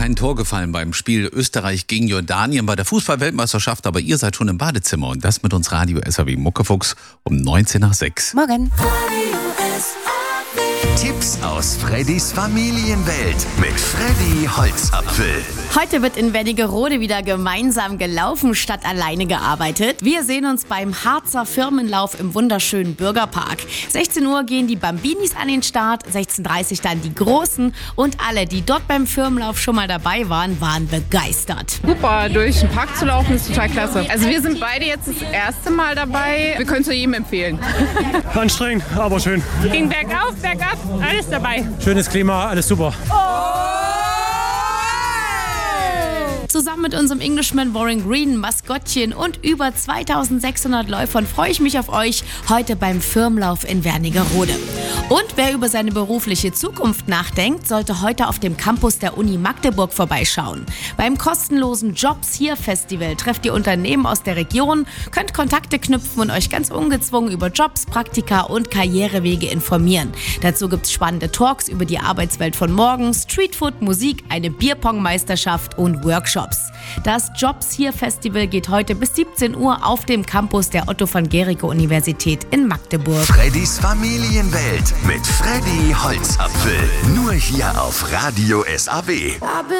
kein Tor gefallen beim Spiel Österreich gegen Jordanien bei der Fußball-Weltmeisterschaft, aber ihr seid schon im Badezimmer und das mit uns Radio SAW Muckefuchs um 19 nach 6. Morgen. Tipps aus Freddys Familienwelt mit Freddy Holzapfel. Heute wird in Wernigerode wieder gemeinsam gelaufen statt alleine gearbeitet. Wir sehen uns beim Harzer Firmenlauf im wunderschönen Bürgerpark. 16 Uhr gehen die Bambinis an den Start, 16:30 Uhr dann die Großen und alle, die dort beim Firmenlauf schon mal dabei waren, waren begeistert. Super, durch den Park zu laufen ist total klasse. Also wir sind beide jetzt das erste Mal dabei. Wir können es jedem empfehlen. Anstrengend, aber schön. Ging bergauf, bergab, alles dabei. Schönes Klima, alles super. Zusammen mit unserem Englishman Warren Green, Maskottchen und über 2600 Läufern freue ich mich auf euch heute beim Firmenlauf in Wernigerode. Und wer über seine berufliche Zukunft nachdenkt, sollte heute auf dem Campus der Uni Magdeburg vorbeischauen. Beim kostenlosen Jobs hier Festival trefft ihr Unternehmen aus der Region, könnt Kontakte knüpfen und euch ganz ungezwungen über Jobs, Praktika und Karrierewege informieren. Dazu gibt's spannende Talks über die Arbeitswelt von morgen, Streetfood, Musik, eine Bierpong-Meisterschaft und Workshops. Das Jobs hier Festival geht heute bis 17 Uhr auf dem Campus der Otto von Guericke Universität in Magdeburg. Freddys Familienwelt mit Freddy Holzapfel. Nur hier auf Radio SAW.